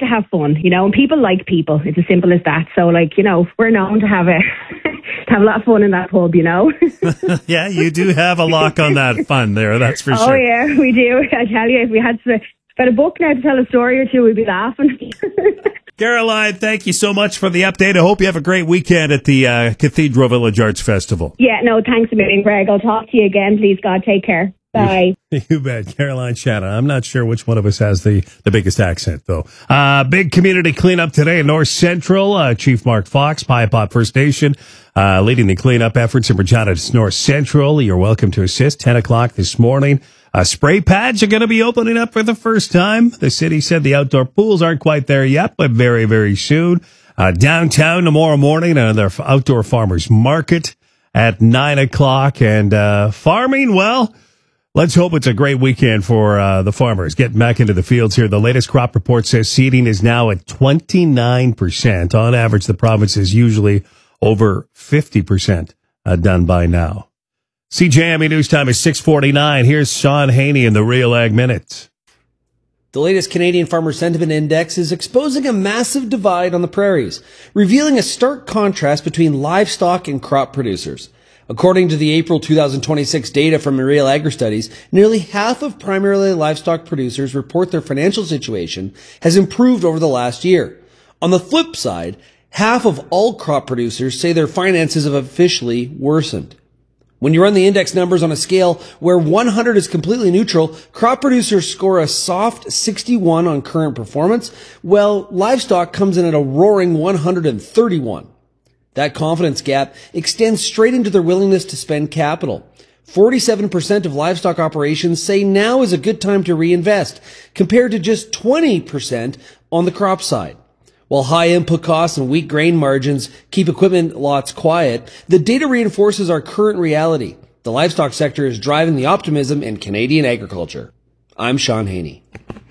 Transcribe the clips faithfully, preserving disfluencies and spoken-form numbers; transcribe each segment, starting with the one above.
to have fun, you know, and people like people. It's as simple as that. So, like, you know, we're known to have a to have a lot of fun in that pub, you know. Yeah, you do have a lock on that fun there, that's for oh, sure. Oh, yeah, we do. I tell you, if we had to get a book now to tell a story or two, we'd be laughing. Caroline, thank you so much for the update. I hope you have a great weekend at the uh, Cathedral Village Arts Festival. Yeah, no, thanks a million, Greg. I'll talk to you again, please, God. Take care. Bye. You bet. Caroline Shannon. I'm not sure which one of us has the, the biggest accent, though. Uh, big community cleanup today in North Central. Uh, Chief Mark Fox, Piapot First Nation, uh, leading the cleanup efforts in Regina's North Central. You're welcome to assist. ten o'clock this morning. Uh, spray pads are going to be opening up for the first time. The city said the outdoor pools aren't quite there yet, but very, very soon. Uh, downtown tomorrow morning, uh, their outdoor farmers market at nine o'clock. And uh, farming, well, let's hope it's a great weekend for uh, the farmers getting back into the fields here. The latest crop report says seeding is now at twenty-nine percent. On average, the province is usually over fifty percent uh, done by now. C J M E News Time is six forty-nine. Here's Sean Haney in the Real Ag Minute. The latest Canadian Farmer Sentiment Index is exposing a massive divide on the prairies, revealing a stark contrast between livestock and crop producers. According to the April twenty twenty-six data from Real Agri Studies, nearly half of primarily livestock producers report their financial situation has improved over the last year. On the flip side, half of all crop producers say their finances have officially worsened. When you run the index numbers on a scale where one hundred is completely neutral, crop producers score a soft sixty-one on current performance, while livestock comes in at a roaring one hundred thirty-one. That confidence gap extends straight into their willingness to spend capital. forty-seven percent of livestock operations say now is a good time to reinvest, compared to just twenty percent on the crop side. While high input costs and weak grain margins keep equipment lots quiet, the data reinforces our current reality. The livestock sector is driving the optimism in Canadian agriculture. I'm Sean Haney.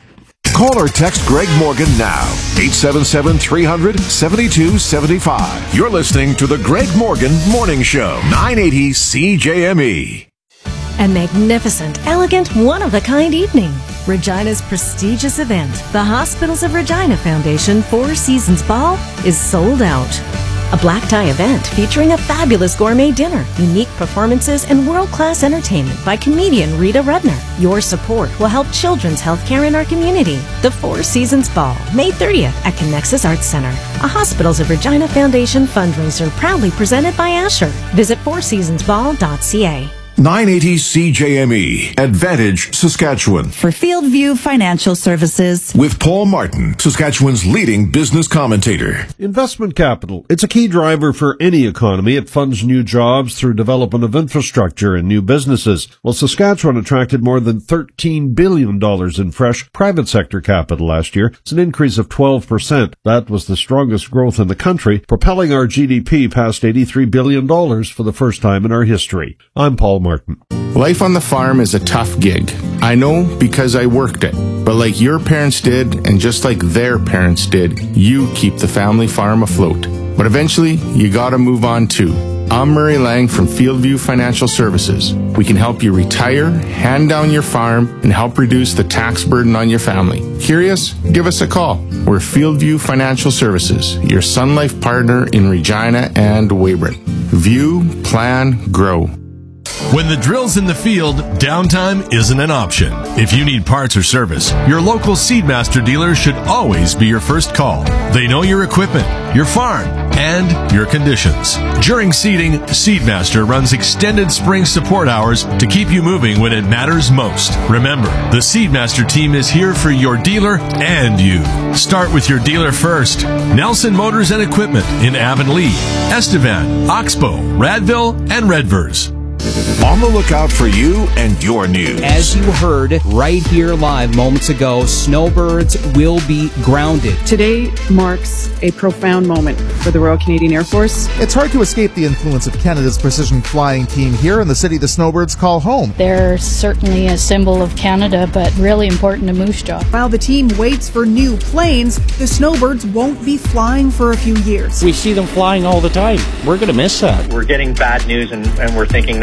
Call or text Greg Morgan now. eight seven seven, three hundred, seventy-two seventy-five. You're listening to the Greg Morgan Morning Show. nine eighty C J M E. A magnificent, elegant, one-of-a-kind evening. Regina's prestigious event, the Hospitals of Regina Foundation Four Seasons Ball, is sold out. A black tie event featuring a fabulous gourmet dinner, unique performances, and world-class entertainment by comedian Rita Rudner. Your support will help children's health care in our community. The Four Seasons Ball, May thirtieth at Connexus Arts Center. A Hospitals of Regina Foundation fundraiser proudly presented by Asher. Visit four seasons ball dot c a. nine eighty C J M E, Advantage, Saskatchewan. For Fieldview Financial Services. With Paul Martin, Saskatchewan's leading business commentator. Investment capital. It's a key driver for any economy. It funds new jobs through development of infrastructure and new businesses. Well, Saskatchewan attracted more than thirteen billion dollars in fresh private sector capital last year. It's an increase of twelve percent. That was the strongest growth in the country, propelling our G D P past eighty-three billion dollars for the first time in our history. I'm Paul Martin. Life on the farm is a tough gig. I know because I worked it. But like your parents did, and just like their parents did, you keep the family farm afloat. But eventually, you gotta move on too. I'm Murray Lang from Fieldview Financial Services. We can help you retire, hand down your farm, and help reduce the tax burden on your family. Curious? Give us a call. We're Fieldview Financial Services, your Sun Life partner in Regina and Weyburn. View, plan, grow. When the drill's in the field, downtime isn't an option. If you need parts or service, your local Seedmaster dealer should always be your first call. They know your equipment, your farm, and your conditions. During seeding, Seedmaster runs extended spring support hours to keep you moving when it matters most. Remember, the Seedmaster team is here for your dealer and you. Start with your dealer first. Nelson Motors and Equipment in Avonlea, Estevan, Oxbow, Radville, and Redvers. On the lookout for you and your news. As you heard right here live moments ago, snowbirds will be grounded. Today marks a profound moment for the Royal Canadian Air Force. It's hard to escape the influence of Canada's precision flying team here in the city the snowbirds call home. They're certainly a symbol of Canada, but really important to Moose Jaw. While the team waits for new planes, the snowbirds won't be flying for a few years. We see them flying all the time. We're going to miss that. We're getting bad news, and, and we're thinking that it's great.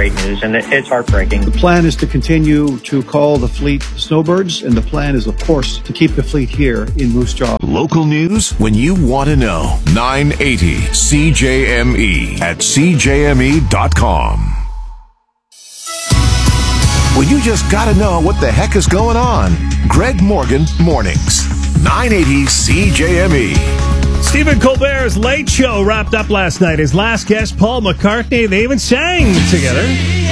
great news, and it, it's heartbreaking. The plan is to continue to call the fleet snowbirds, and the plan is, of course, to keep the fleet here in Moose Jaw. Local news when you want to know. nine eighty C J M E at C J M E dot com. Well, you just got to know what the heck is going on. Greg Morgan Mornings. nine eighty C J M E. Stephen Colbert's Late Show wrapped up last night. His last guest, Paul McCartney, they even sang together.